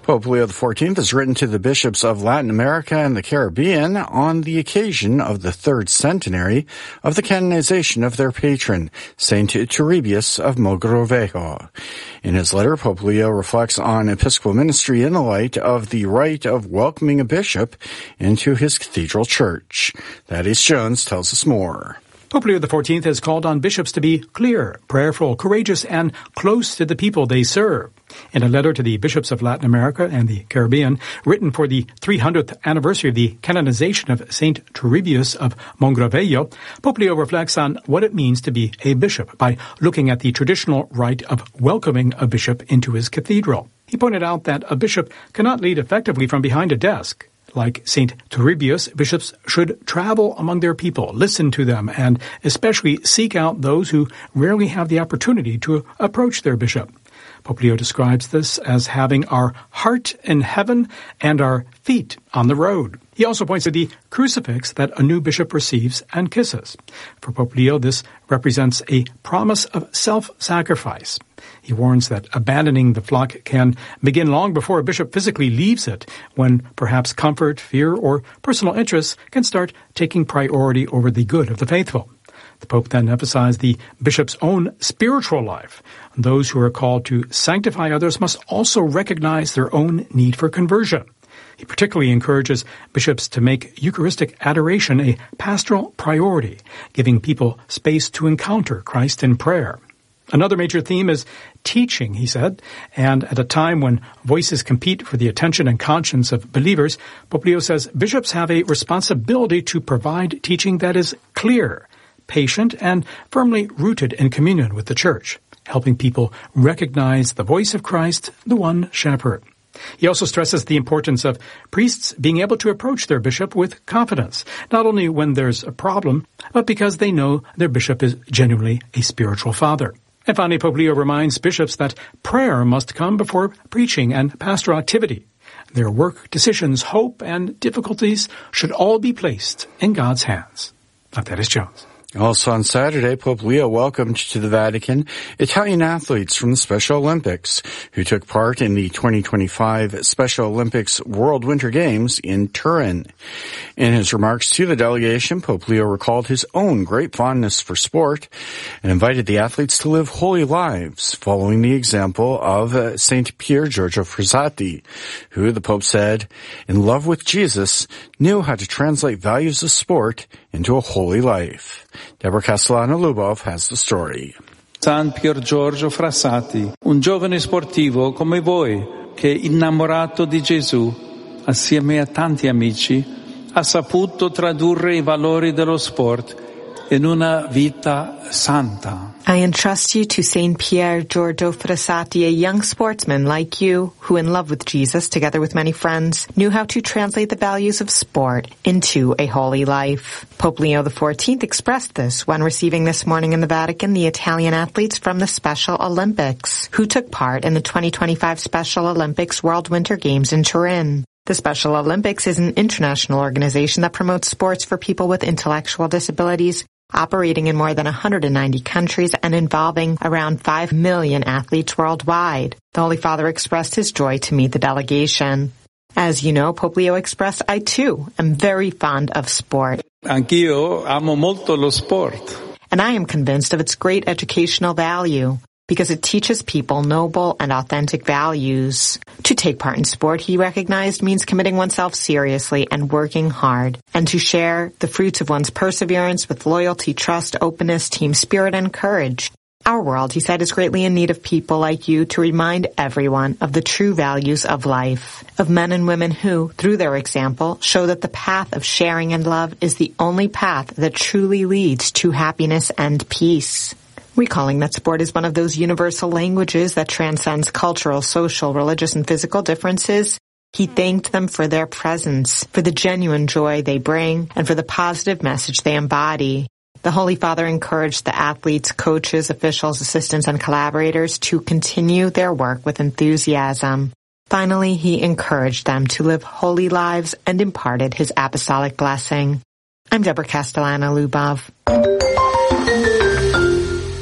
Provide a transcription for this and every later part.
Pope Leo XIV has written to the bishops of Latin America and the Caribbean on the occasion of the third centenary of the canonization of their patron, Saint Turribius of Mogrovejo. In his letter, Pope Leo reflects on episcopal ministry in the light of the rite of welcoming a bishop into his cathedral church. Thaddeus Jones tells us more. Pope Leo XIV has called on bishops to be clear, prayerful, courageous, and close to the people they serve. In a letter to the bishops of Latin America and the Caribbean, written for the 300th anniversary of the canonization of Saint Turribius of Mogrovejo, Pope Leo reflects on what it means to be a bishop by looking at the traditional rite of welcoming a bishop into his cathedral. He pointed out that a bishop cannot lead effectively from behind a desk. Like St. Turribius, bishops should travel among their people, listen to them, and especially seek out those who rarely have the opportunity to approach their bishop. Pope Leo describes this as having our heart in heaven and our feet on the road. He also points to the crucifix that a new bishop receives and kisses. For Pope Leo, this represents a promise of self-sacrifice. He warns that abandoning the flock can begin long before a bishop physically leaves it, when perhaps comfort, fear, or personal interests can start taking priority over the good of the faithful. The Pope then emphasized the bishop's own spiritual life. Those who are called to sanctify others must also recognize their own need for conversion. He particularly encourages bishops to make Eucharistic adoration a pastoral priority, giving people space to encounter Christ in prayer. Another major theme is teaching, he said, and at a time when voices compete for the attention and conscience of believers, Pope Leo says bishops have a responsibility to provide teaching that is clear, patient, and firmly rooted in communion with the Church, helping people recognize the voice of Christ, the one shepherd. He also stresses the importance of priests being able to approach their bishop with confidence, not only when there's a problem, but because they know their bishop is genuinely a spiritual father. And finally, Pope Leo reminds bishops that prayer must come before preaching and pastoral activity. Their work, decisions, hope, and difficulties should all be placed in God's hands. I'm Thaddeus Jones. Also on Saturday, Pope Leo welcomed to the Vatican Italian athletes from the Special Olympics who took part in the 2025 Special Olympics World Winter Games in Turin. In his remarks to the delegation, Pope Leo recalled his own great fondness for sport and invited the athletes to live holy lives, following the example of St. Pier Giorgio Frassati, who, the Pope said, in love with Jesus, knew how to translate values of sport into a holy life. Deborah Castellano-Lubov has the story. San Pier Giorgio Frassati, un giovane sportivo come voi, che innamorato di Gesù, assieme a tanti amici, ha saputo tradurre I valori dello sport in una vita santa. I entrust you to Saint Pier Giorgio Frassati, a young sportsman like you, who in love with Jesus, together with many friends, knew how to translate the values of sport into a holy life. Pope Leo XIV expressed this when receiving this morning in the Vatican the Italian athletes from the Special Olympics, who took part in the 2025 Special Olympics World Winter Games in Turin. The Special Olympics is an international organization that promotes sports for people with intellectual disabilities, operating in more than 190 countries and involving around 5 million athletes worldwide. The Holy Father expressed his joy to meet the delegation. As you know, Pope Leo expressed, I too am very fond of sport. Anch'io amo molto lo sport. And I am convinced of its great educational value, because it teaches people noble and authentic values. To take part in sport, he recognized, means committing oneself seriously and working hard, and to share the fruits of one's perseverance with loyalty, trust, openness, team spirit, and courage. Our world, he said, is greatly in need of people like you to remind everyone of the true values of life, of men and women who, through their example, show that the path of sharing and love is the only path that truly leads to happiness and peace. Recalling that sport is one of those universal languages that transcends cultural, social, religious, and physical differences, he thanked them for their presence, for the genuine joy they bring, and for the positive message they embody. The Holy Father encouraged the athletes, coaches, officials, assistants, and collaborators to continue their work with enthusiasm. Finally, he encouraged them to live holy lives and imparted his apostolic blessing. I'm Deborah Castellano-Lubov.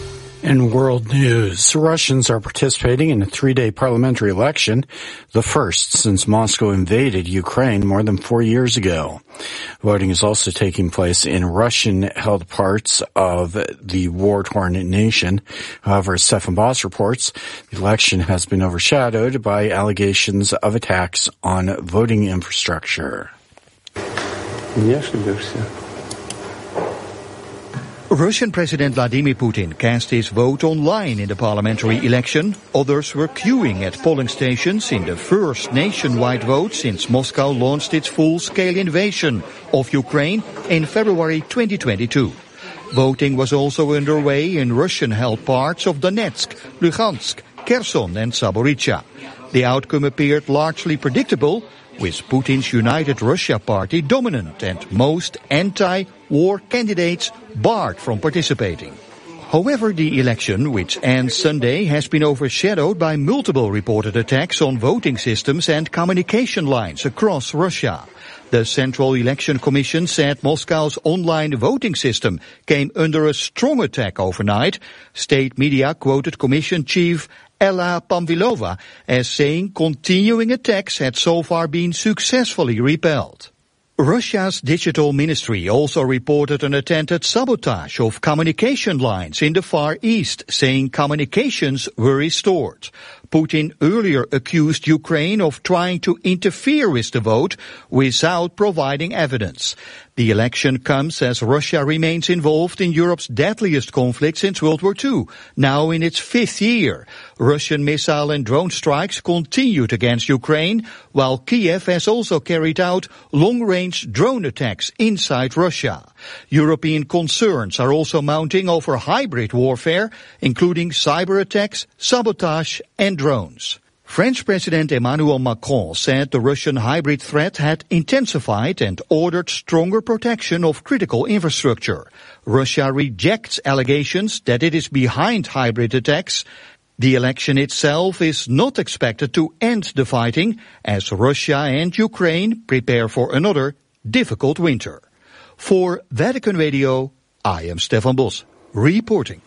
In world news, Russians are participating in a 3-day parliamentary election, the first since Moscow invaded Ukraine more than 4 years ago. Voting is also taking place in Russian-held parts of the war-torn nation. However, as Stefan Boss reports, the election has been overshadowed by allegations of attacks on voting infrastructure. Russian President Vladimir Putin cast his vote online in the parliamentary election. Others were queuing at polling stations in the first nationwide vote since Moscow launched its full-scale invasion of Ukraine in February 2022. Voting was also underway in Russian-held parts of Donetsk, Luhansk, Kherson and Zaporizhia. The outcome appeared largely predictable, with Putin's United Russia Party dominant and most anti-war candidates barred from participating. However, the election, which ends Sunday, has been overshadowed by multiple reported attacks on voting systems and communication lines across Russia. The Central Election Commission said Moscow's online voting system came under a strong attack overnight. State media quoted Commission Chief Ella Pamvilova as saying continuing attacks had so far been successfully repelled. Russia's digital ministry also reported an attempted sabotage of communication lines in the Far East, saying communications were restored. Putin earlier accused Ukraine of trying to interfere with the vote without providing evidence. The election comes as Russia remains involved in Europe's deadliest conflict since World War II, now in its 5th year. Russian missile and drone strikes continued against Ukraine, while Kiev has also carried out long-range drone attacks inside Russia. European concerns are also mounting over hybrid warfare, including cyber attacks, sabotage and drones. French President Emmanuel Macron said the Russian hybrid threat had intensified and ordered stronger protection of critical infrastructure. Russia rejects allegations that it is behind hybrid attacks. The election itself is not expected to end the fighting as Russia and Ukraine prepare for another difficult winter. For Vatican Radio, I am Stefan Bos, reporting.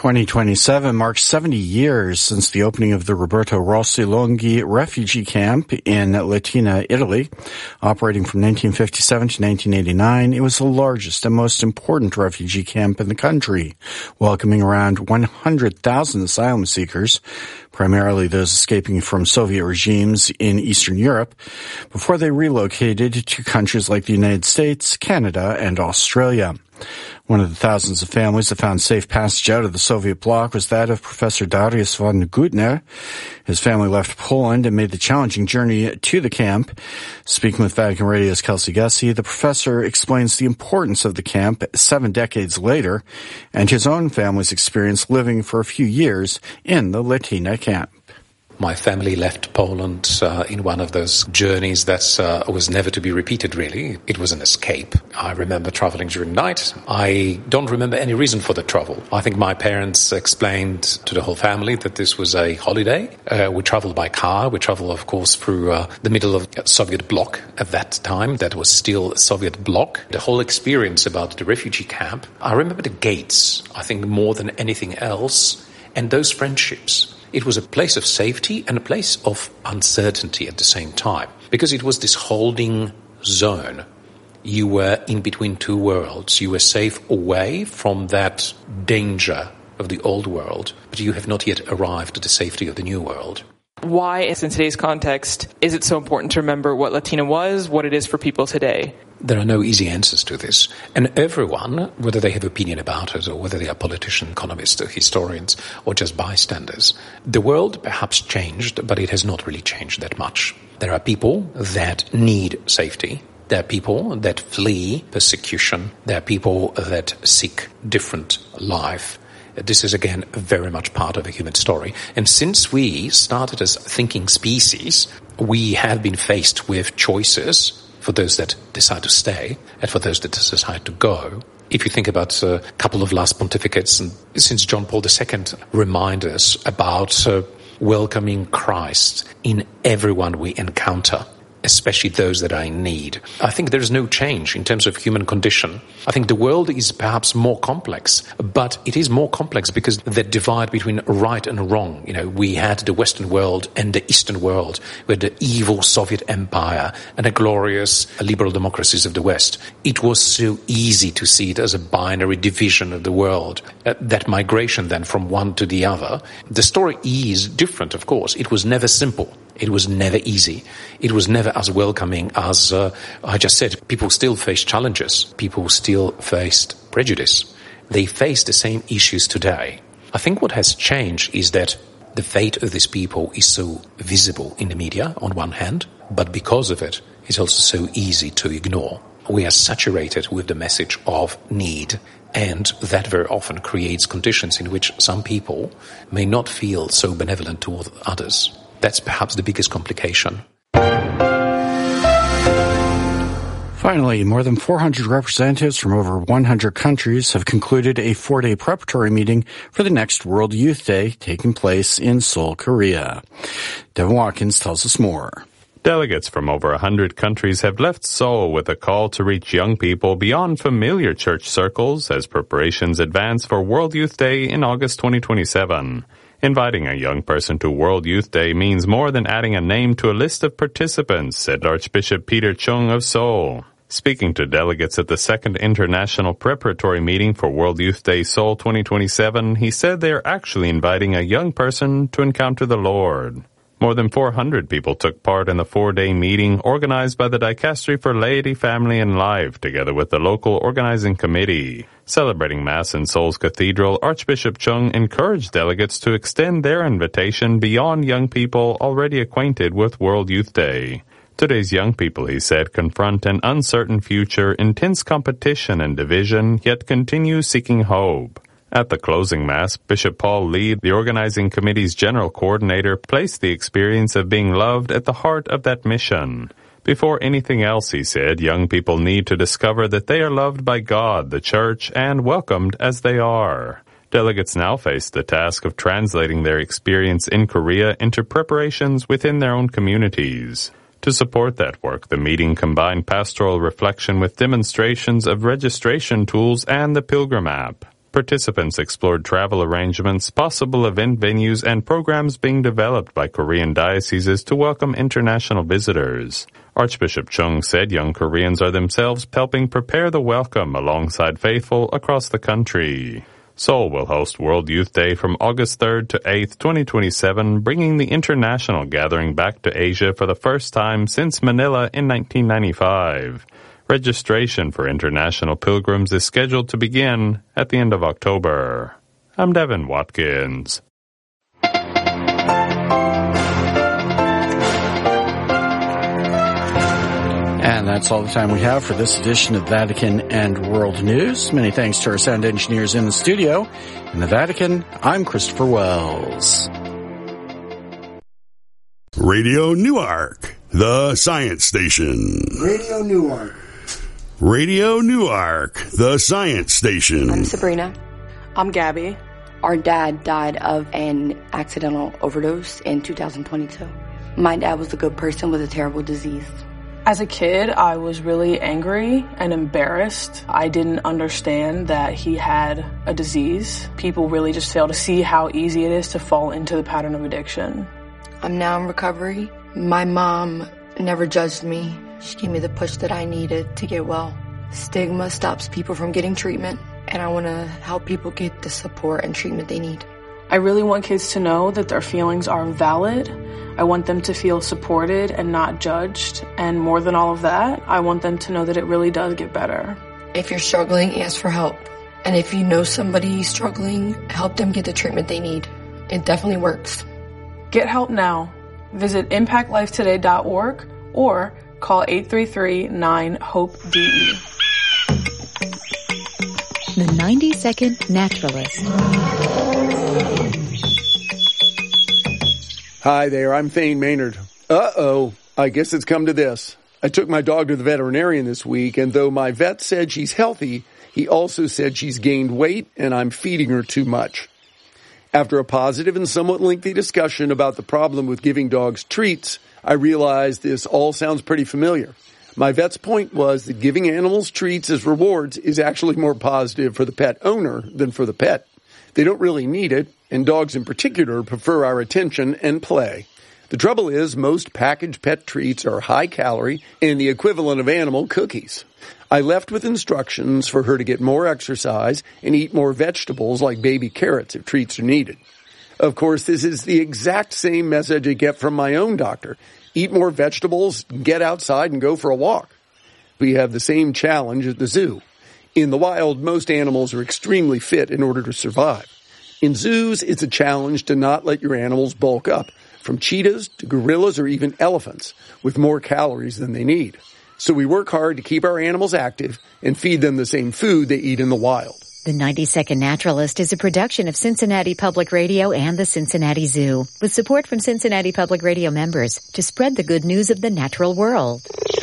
2027 marks 70 years since the opening of the Roberto Rossi Longhi refugee camp in Latina, Italy. Operating from 1957 to 1989, it was the largest and most important refugee camp in the country, welcoming around 100,000 asylum seekers, primarily those escaping from Soviet regimes in Eastern Europe, before they relocated to countries like the United States, Canada, and Australia. One of the thousands of families that found safe passage out of the Soviet bloc was that of Professor Darius von Gutner. His family left Poland and made the challenging journey to the camp. Speaking with Vatican Radio's Kelsey Gussie, the professor explains the importance of the camp 7 decades later and his own family's experience living for a few years in the Latina camp. My family left Poland in one of those journeys that was never to be repeated, really. It was an escape. I remember traveling during night. I don't remember any reason for the travel. I think my parents explained to the whole family that this was a holiday. We traveled by car. We traveled, of course, through the middle of the Soviet bloc at that time. That was still a Soviet bloc. The whole experience about the refugee camp, I remember the gates, I think, more than anything else, and those friendships. It was a place of safety and a place of uncertainty at the same time, because it was this holding zone. You were in between two worlds. You were safe away from that danger of the old world, but you have not yet arrived at the safety of the new world. Why, in today's context, is it so important to remember what Latina was, what it is for people today? There are no easy answers to this. And everyone, whether they have opinion about it or whether they are politicians, economists, or historians, or just bystanders, the world perhaps changed, but it has not really changed that much. There are people that need safety. There are people that flee persecution. There are people that seek different life. This is, again, very much part of a human story. And since we started as thinking species, we have been faced with choices for those that decide to stay and for those that decide to go. If you think about a couple of last pontificates, and since John Paul II reminded us about welcoming Christ in everyone we encounter, especially those that are in need. I think there is no change in terms of human condition. I think the world is perhaps more complex, but it is more complex because the divide between right and wrong. We had the Western world and the Eastern world, with the evil Soviet Empire and the glorious liberal democracies of the West. It was so easy to see it as a binary division of the world. That migration then from one to the other. The story is different, of course. It was never simple. It was never easy. It was never as welcoming as I just said. People still faced challenges. People still faced prejudice. They face the same issues today. I think what has changed is that the fate of these people is so visible in the media on one hand, but because of it, it's also so easy to ignore. We are saturated with the message of need, and that very often creates conditions in which some people may not feel so benevolent toward others. That's perhaps the biggest complication. Finally, more than 400 representatives from over 100 countries have concluded a 4-day preparatory meeting for the next World Youth Day taking place in Seoul, Korea. Devin Watkins tells us more. Delegates from over 100 countries have left Seoul with a call to reach young people beyond familiar church circles as preparations advance for World Youth Day in August 2027. Inviting a young person to World Youth Day means more than adding a name to a list of participants, said Archbishop Peter Chung of Seoul. Speaking to delegates at the second international preparatory meeting for World Youth Day Seoul 2027, he said they are actually inviting a young person to encounter the Lord. More than 400 people took part in the 4-day meeting organized by the Dicastery for Laity, Family and Life, together with the local organizing committee. Celebrating Mass in Seoul's Cathedral, Archbishop Chung encouraged delegates to extend their invitation beyond young people already acquainted with World Youth Day. Today's young people, he said, confront an uncertain future, intense competition and division, yet continue seeking hope. At the closing Mass, Bishop Paul Lee, the organizing committee's general coordinator, placed the experience of being loved at the heart of that mission. Before anything else, he said, young people need to discover that they are loved by God, the Church, and welcomed as they are. Delegates now face the task of translating their experience in Korea into preparations within their own communities. To support that work, the meeting combined pastoral reflection with demonstrations of registration tools and the Pilgrim app. Participants explored travel arrangements, possible event venues, and programs being developed by Korean dioceses to welcome international visitors. Archbishop Chung said young Koreans are themselves helping prepare the welcome alongside faithful across the country. Seoul will host World Youth Day from August 3rd to 8th, 2027, bringing the international gathering back to Asia for the first time since Manila in 1995. Registration for international pilgrims is scheduled to begin at the end of October. I'm Devin Watkins. And that's all the time we have for this edition of Vatican and World News. Many thanks to our sound engineers in the studio. In the Vatican, I'm Christopher Wells. Radio Newark, the science station. Radio Newark. Radio Newark, the science station. I'm Sabrina. I'm Gabby. Our dad died of an accidental overdose in 2022. My dad was a good person with a terrible disease. As a kid, I was really angry and embarrassed. I didn't understand that he had a disease. People really just fail to see how easy it is to fall into the pattern of addiction. I'm now in recovery. My mom never judged me. She gave me the push that I needed to get well. Stigma stops people from getting treatment, and I want to help people get the support and treatment they need. I really want kids to know that their feelings are valid. I want them to feel supported and not judged. And more than all of that, I want them to know that it really does get better. If you're struggling, ask for help. And if you know somebody struggling, help them get the treatment they need. It definitely works. Get help now. Visit impactlifetoday.org or call 833-9-HOPE-DE. The 90-Second Naturalist. Hi there, I'm Thane Maynard. Uh-oh, I guess it's come to this. I took my dog to the veterinarian this week, and though my vet said she's healthy, he also said she's gained weight and I'm feeding her too much. After a positive and somewhat lengthy discussion about the problem with giving dogs treats, I realized this all sounds pretty familiar. My vet's point was that giving animals treats as rewards is actually more positive for the pet owner than for the pet. They don't really need it, and dogs in particular prefer our attention and play. The trouble is, most packaged pet treats are high-calorie and the equivalent of animal cookies. I left with instructions for her to get more exercise and eat more vegetables like baby carrots if treats are needed. Of course, this is the exact same message I get from my own doctor. Eat more vegetables, get outside, and go for a walk. We have the same challenge at the zoo. In the wild, most animals are extremely fit in order to survive. In zoos, it's a challenge to not let your animals bulk up, from cheetahs to gorillas or even elephants, with more calories than they need. So we work hard to keep our animals active and feed them the same food they eat in the wild. The 90-Second Naturalist is a production of Cincinnati Public Radio and the Cincinnati Zoo, with support from Cincinnati Public Radio members to spread the good news of the natural world.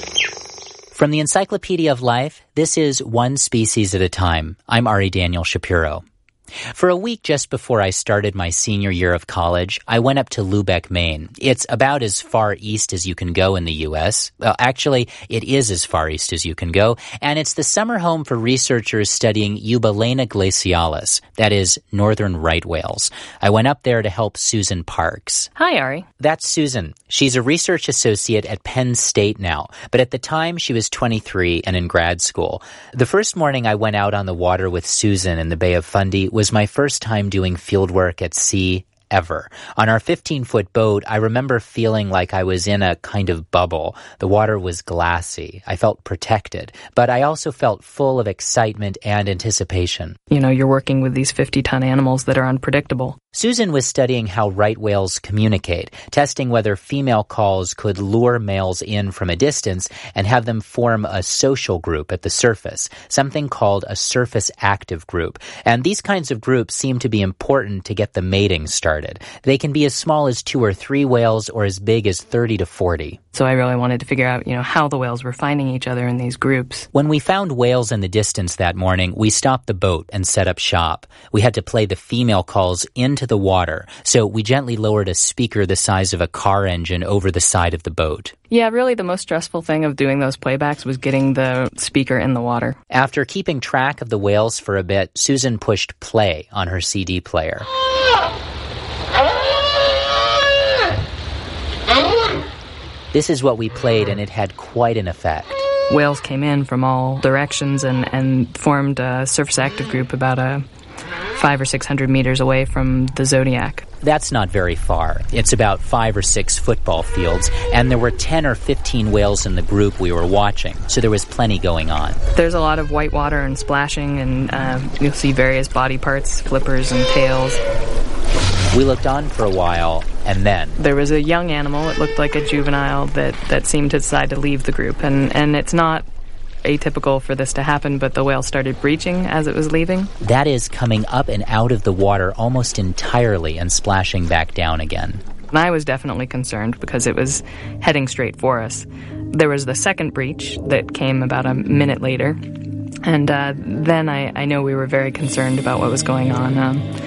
From the Encyclopedia of Life, this is One Species at a Time. I'm Ari Daniel Shapiro. For a week just before I started my senior year of college, I went up to Lubec, Maine. It's about as far east as you can go in the U.S. Well, actually, it is as far east as you can go, and it's the summer home for researchers studying Eubalena glacialis, that is, northern right whales. I went up there to help Susan Parks. Hi, Ari. That's Susan. She's a research associate at Penn State now, but at the time she was 23 and in grad school. The first morning I went out on the water with Susan in the Bay of Fundy was my first time doing fieldwork at sea ever. On our 15-foot boat, I remember feeling like I was in a kind of bubble. The water was glassy. I felt protected, but I also felt full of excitement and anticipation. You know, you're working with these 50-ton animals that are unpredictable. Susan was studying how right whales communicate, testing whether female calls could lure males in from a distance and have them form a social group at the surface, something called a surface active group. And these kinds of groups seem to be important to get the mating started. They can be as small as 2 or 3 whales or as big as 30 to 40. So I really wanted to figure out, how the whales were finding each other in these groups. When we found whales in the distance that morning, we stopped the boat and set up shop. We had to play the female calls into the water, so we gently lowered a speaker the size of a car engine over the side of the boat. Yeah, really the most stressful thing of doing those playbacks was getting the speaker in the water. After keeping track of the whales for a bit, Susan pushed play on her CD player. This is what we played, and it had quite an effect. Whales came in from all directions and formed a surface active group about 500 or 600 meters away from the Zodiac. That's not very far. It's about 5 or 6 football fields, and there were 10 or 15 whales in the group we were watching, so there was plenty going on. There's a lot of white water and splashing, and you'll see various body parts, flippers and tails. We looked on for a while, and then there was a young animal. It looked like a juvenile that seemed to decide to leave the group, and it's not atypical for this to happen, but the whale started breaching as it was leaving. That is, coming up and out of the water almost entirely and splashing back down again. And I was definitely concerned because it was heading straight for us. There was the second breach that came about a minute later, and then I know we were very concerned about what was going on.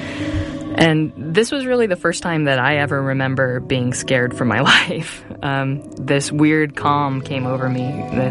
And this was really the first time that I ever remember being scared for my life. This weird calm came over me,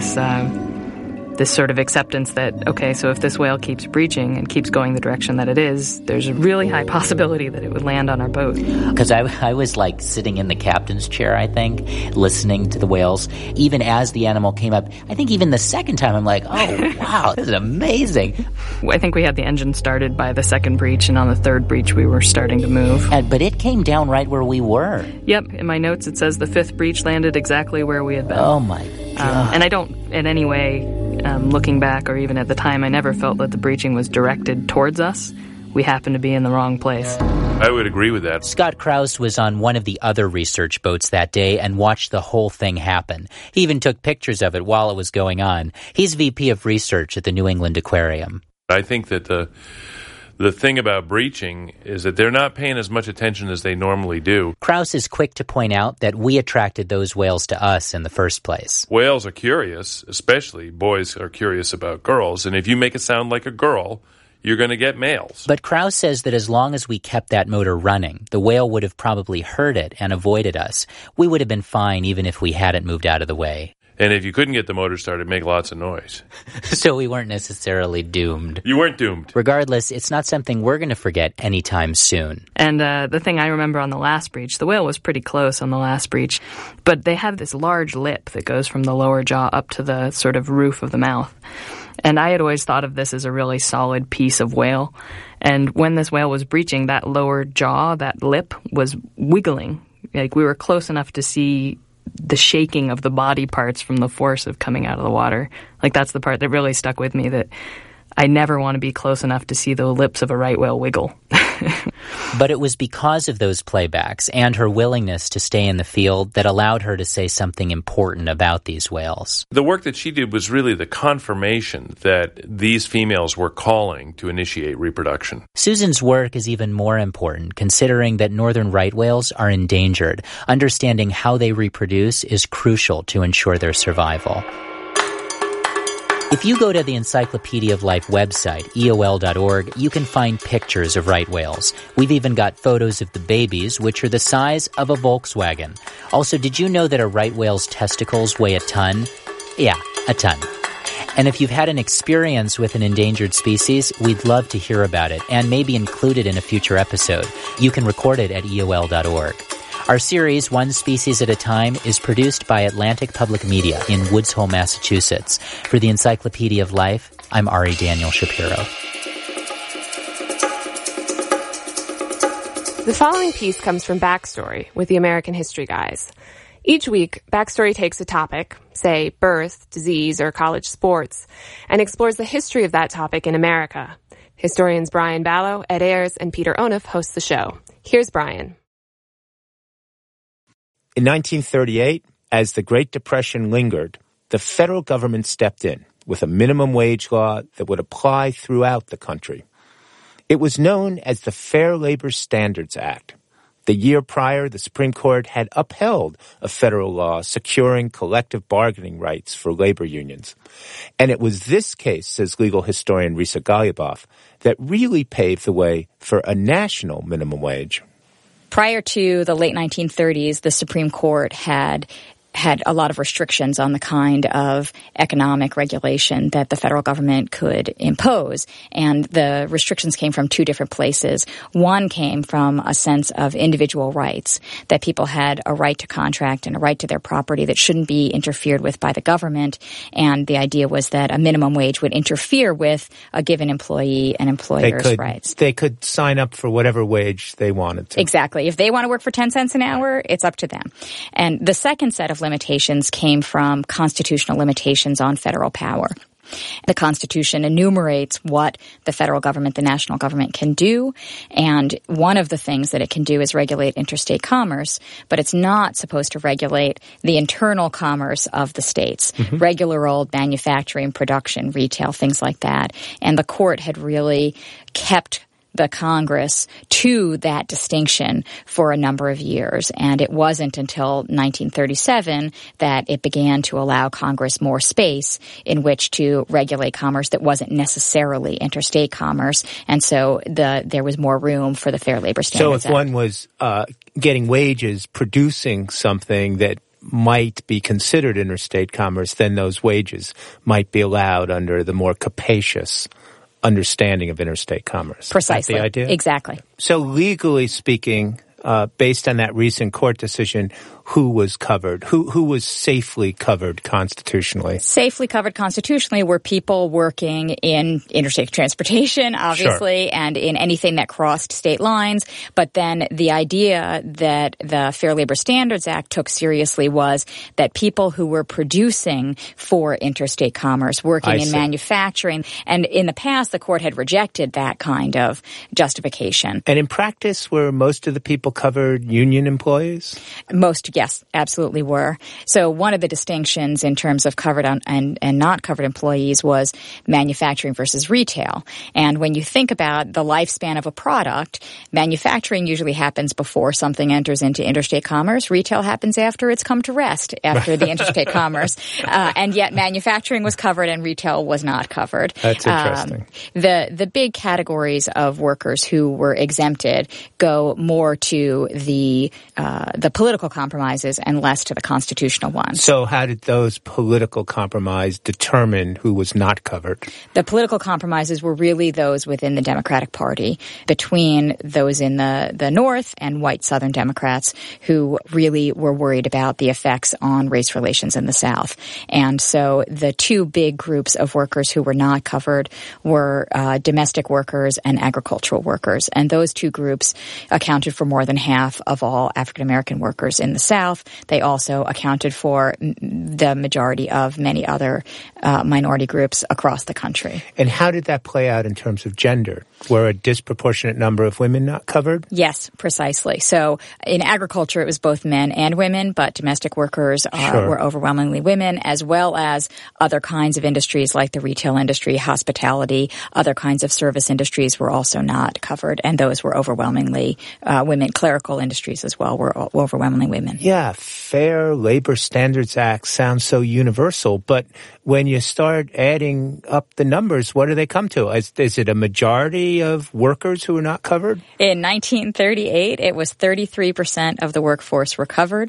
this sort of acceptance that, okay, so if this whale keeps breaching and keeps going the direction that it is, there's a really high possibility that it would land on our boat. Because I was like sitting in the captain's chair, I think, listening to the whales. Even as the animal came up, I think even the second time I'm like, oh, wow, this is amazing. I think we had the engine started by the second breach, and on the third breach we were starting to move. But it came down right where we were. Yep, in my notes it says the 5th breach landed exactly where we had been. Oh my God. And I don't in any way, looking back or even at the time, I never felt that the breaching was directed towards us. We happened to be in the wrong place. I would agree with that. Scott Krause was on one of the other research boats that day and watched the whole thing happen. He even took pictures of it while it was going on. He's VP of Research at the New England Aquarium. I think that the thing about breaching is that they're not paying as much attention as they normally do. Krause is quick to point out that we attracted those whales to us in the first place. Whales are curious, especially boys are curious about girls, and if you make it sound like a girl, you're going to get males. But Krause says that as long as we kept that motor running, the whale would have probably heard it and avoided us. We would have been fine even if we hadn't moved out of the way. And if you couldn't get the motor started, it'd make lots of noise. So we weren't necessarily doomed. You weren't doomed. Regardless, it's not something we're going to forget anytime soon. And the thing I remember on the last breach, the whale was pretty close on the last breach, but they have this large lip that goes from the lower jaw up to the sort of roof of the mouth. And I had always thought of this as a really solid piece of whale. And when this whale was breaching, that lower jaw, that lip, was wiggling. Like we were close enough to see the shaking of the body parts from the force of coming out of the water. Like that's the part that really stuck with me, that I never want to be close enough to see the lips of a right whale wiggle. But it was because of those playbacks and her willingness to stay in the field that allowed her to say something important about these whales. The work that she did was really the confirmation that these females were calling to initiate reproduction. Susan's work is even more important considering that northern right whales are endangered. Understanding how they reproduce is crucial to ensure their survival. If you go to the Encyclopedia of Life website, EOL.org, you can find pictures of right whales. We've even got photos of the babies, which are the size of a Volkswagen. Also, did you know that a right whale's testicles weigh a ton? Yeah, a ton. And if you've had an experience with an endangered species, we'd love to hear about it and maybe include it in a future episode. You can record it at EOL.org. Our series, One Species at a Time, is produced by Atlantic Public Media in Woods Hole, Massachusetts. For the Encyclopedia of Life, I'm Ari Daniel Shapiro. The following piece comes from Backstory with the American History Guys. Each week, Backstory takes a topic, say birth, disease, or college sports, and explores the history of that topic in America. Historians Brian Ballo, Ed Ayers, and Peter Onuf host the show. Here's Brian. In 1938, as the Great Depression lingered, the federal government stepped in with a minimum wage law that would apply throughout the country. It was known as the Fair Labor Standards Act. The year prior, the Supreme Court had upheld a federal law securing collective bargaining rights for labor unions. And it was this case, says legal historian Risa Goluboff, that really paved the way for a national minimum wage. Prior to the late 1930s, the Supreme Court had a lot of restrictions on the kind of economic regulation that the federal government could impose. And the restrictions came from two different places. One came from a sense of individual rights, that people had a right to contract and a right to their property that shouldn't be interfered with by the government. And the idea was that a minimum wage would interfere with a given employee and employer's rights. They could sign up for whatever wage they wanted to. Exactly. If they want to work for 10 cents an hour, it's up to them. And the second set of limitations came from constitutional limitations on federal power. The Constitution enumerates what the federal government, the national government, can do, and one of the things that it can do is regulate interstate commerce, but it's not supposed to regulate the internal commerce of the states, regular old manufacturing, production, retail, things like that. And the court had really kept the Congress to that distinction for a number of years. And it wasn't until 1937 that it began to allow Congress more space in which to regulate commerce that wasn't necessarily interstate commerce. And so there was more room for the Fair Labor Standards So if one was getting wages, producing something that might be considered interstate commerce, then those wages might be allowed under the more capacious understanding of interstate commerce. Precisely. Is that the idea? Exactly. So legally speaking, based on that recent court decision, who was covered? Who was safely covered constitutionally? Safely covered constitutionally were people working in interstate transportation, obviously, and in anything that crossed state lines. But then the idea that the Fair Labor Standards Act took seriously was that people who were producing for interstate commerce, working in manufacturing, and in the past the court had rejected that kind of justification. And in practice, were most of the people covered union employees? Most Yes, absolutely were. So one of the distinctions in terms of covered and not covered employees was manufacturing versus retail. And when you think about the lifespan of a product, manufacturing usually happens before something enters into interstate commerce. Retail happens after it's come to rest, after the interstate commerce. And yet manufacturing was covered and retail was not covered. That's interesting. The big categories of workers who were exempted go more to the political compromises and less to the constitutional ones. So how did those political compromises determine who was not covered? The political compromises were really those within the Democratic Party, between those in the North and white Southern Democrats who really were worried about the effects on race relations in the South. And so the two big groups of workers who were not covered were domestic workers and agricultural workers. And those two groups accounted for more than half of all African American workers in the South. They also accounted for the majority of many other minority groups across the country. And how did that play out in terms of gender? Were a disproportionate number of women not covered? Yes, precisely. So in agriculture, it was both men and women, but domestic workers were overwhelmingly women, as well as other kinds of industries like the retail industry, hospitality, other kinds of service industries were also not covered, and those were overwhelmingly women. Clerical industries as well were overwhelmingly women. Yeah, Fair Labor Standards Act sounds so universal, but when you start adding up the numbers, what do they come to? Is it a majority of workers who are not covered? In 1938, it was 33% of the workforce were covered,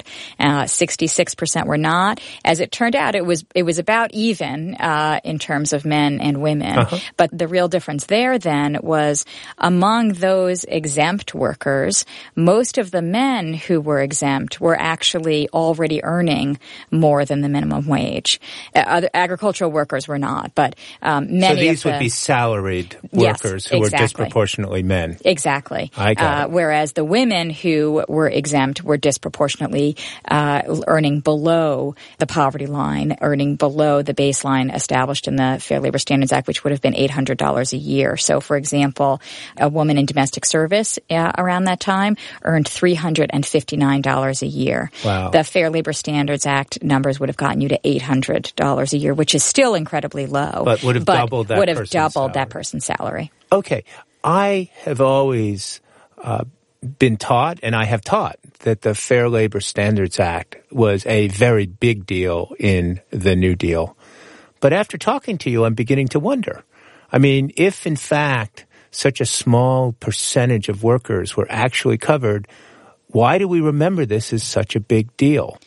66% were not. As it turned out, it was about even in terms of men and women. But the real difference there then was among those exempt workers, most of the men who were exempt were actually already earning more than the minimum wage. Other agricultural workers were not, but many So these would be salaried workers who were disproportionately men. Exactly. I got it. Whereas the women who were exempt were disproportionately earning below the poverty line, earning below the baseline established in the Fair Labor Standards Act, which would have been $800 a year. So, for example, a woman in domestic service around that time earned $359 a year. Wow. The Fair Labor Standards Act numbers would have gotten you to $800 a year, which is still incredibly low. But would have doubled that person's salary. Okay. I have always been taught, and I have taught, that the Fair Labor Standards Act was a very big deal in the New Deal. But after talking to you, I'm beginning to wonder. I mean, if in fact such a small percentage of workers were actually covered, why do we remember this as such a big deal?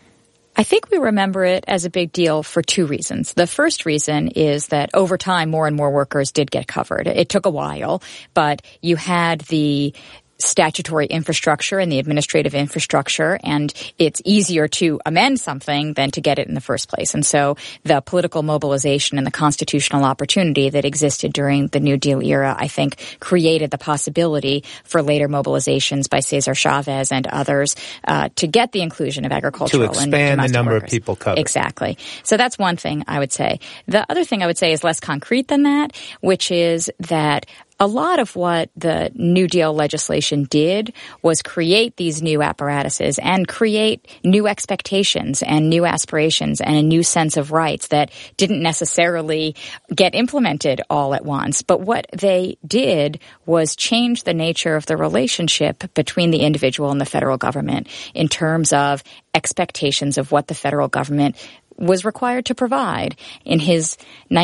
I think we remember it as a big deal for two reasons. The first reason is that over time, more and more workers did get covered. It took a while, but you had the statutory infrastructure and the administrative infrastructure, and it's easier to amend something than to get it in the first place. And so the political mobilization and the constitutional opportunity that existed during the New Deal era, I think, created the possibility for later mobilizations by Cesar Chavez and others to get the inclusion of agricultural and domestic to expand the number workers. of people covered. Exactly. So that's one thing I would say. The other thing I would say is less concrete than that, which is that a lot of what the New Deal legislation did was create these new apparatuses and create new expectations and new aspirations and a new sense of rights that didn't necessarily get implemented all at once. But what they did was change the nature of the relationship between the individual and the federal government in terms of expectations of what the federal government was required to provide. In his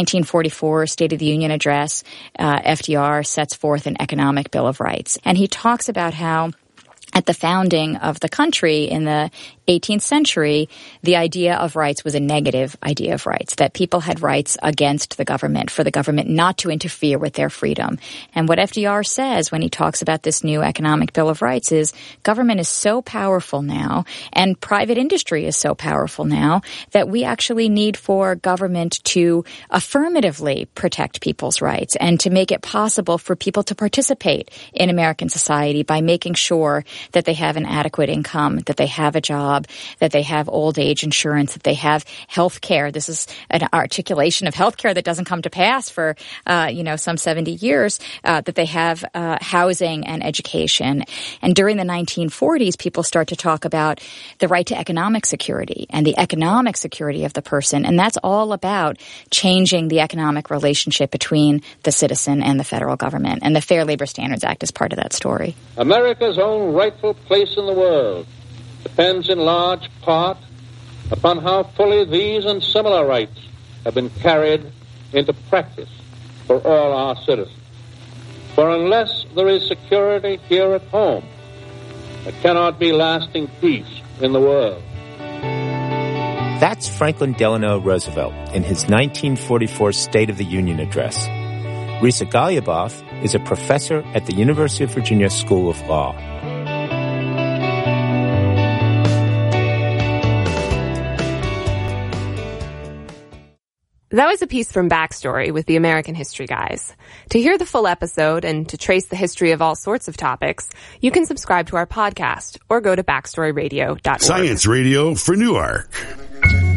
1944 State of the Union address, FDR sets forth an economic Bill of Rights. And he talks about how at the founding of the country in the 18th century, the idea of rights was a negative idea of rights, that people had rights against the government, for the government not to interfere with their freedom. And what FDR says when he talks about this new economic Bill of Rights is government is so powerful now and private industry is so powerful now that we actually need for government to affirmatively protect people's rights and to make it possible for people to participate in American society by making sure that they have an adequate income, that they have a job, that they have old age insurance, that they have health care. This is an articulation of health care that doesn't come to pass for, some 70 years, that they have housing and education. And during the 1940s, people start to talk about the right to economic security and the economic security of the person. And that's all about changing the economic relationship between the citizen and the federal government. And the Fair Labor Standards Act is part of that story. America's own rightful place in the world depends in large part upon how fully these and similar rights have been carried into practice for all our citizens. For unless there is security here at home, there cannot be lasting peace in the world. That's Franklin Delano Roosevelt in his 1944 State of the Union address. Risa Ghalibaf is a professor at the University of Virginia School of Law. That was a piece from Backstory with the American History Guys. To hear the full episode and to trace the history of all sorts of topics, you can subscribe to our podcast or go to backstoryradio.org. Science Radio for Newark.